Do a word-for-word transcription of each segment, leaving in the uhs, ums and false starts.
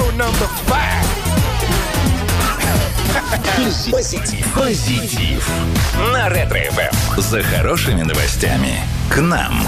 Позитив. Позитив. На Ретро-эф эм. За хорошими новостями. К нам.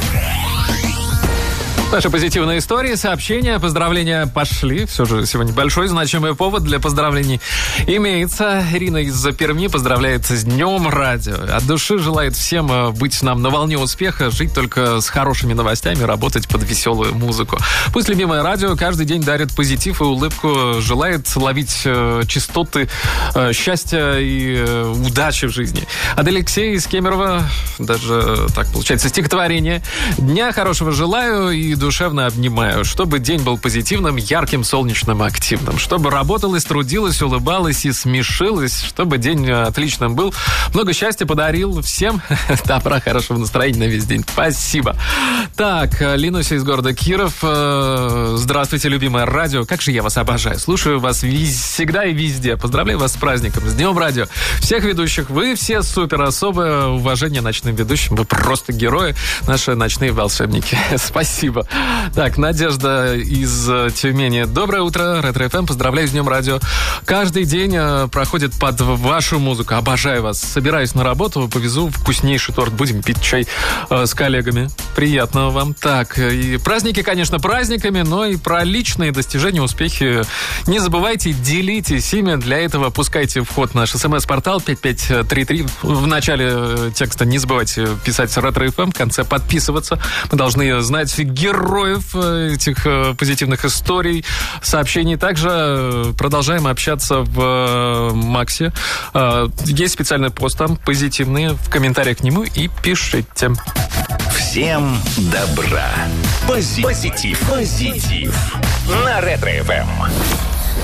Наши позитивные истории, сообщения, поздравления пошли. Все же сегодня большой значимый повод для поздравлений имеется. Ирина из Перми поздравляет с Днем Радио. От души желает всем быть нам на волне успеха, жить только с хорошими новостями, работать под веселую музыку. Пусть любимое радио каждый день дарит позитив и улыбку, желает ловить э, частоты э, счастья и э, удачи в жизни. От Алексея из Кемерово, даже так получается, стихотворение. Дня хорошего желаю и душевно обнимаю, чтобы день был позитивным, ярким, солнечным, активным, чтобы работалась, трудилась, улыбалась и смешилась, чтобы день отличным был, много счастья подарил всем, добра, хорошего настроения на весь день. Спасибо. Так, Линуся из города Киров. Здравствуйте, любимое радио. Как же я вас обожаю. Слушаю вас виз- всегда и везде. Поздравляю вас с праздником, с Днем Радио. Всех ведущих, вы все супер. Особое уважение ночным ведущим. Вы просто герои, наши ночные волшебники. Спасибо. Так, Надежда из Тюмени. Доброе утро, Ретро-эф эм. Поздравляю с Днем Радио. Каждый день э, проходит под вашу музыку. Обожаю вас. Собираюсь на работу, повезу вкуснейший торт. Будем пить чай э, с коллегами. Приятного вам. Так, и праздники, конечно, праздниками, но и про личные достижения, успехи не забывайте, делитесь ими. Для этого пускайте в ход наш смс-портал пять пять три три. В начале текста не забывайте писать Ретро-эф эм, в конце подписываться. Мы должны знать героев этих позитивных историй, сообщений. Также продолжаем общаться в Максе. Есть специальный пост там, позитивные, в комментариях к нему и пишите. Всем добра. Позитив. Позитив. На Ретро-эф эм.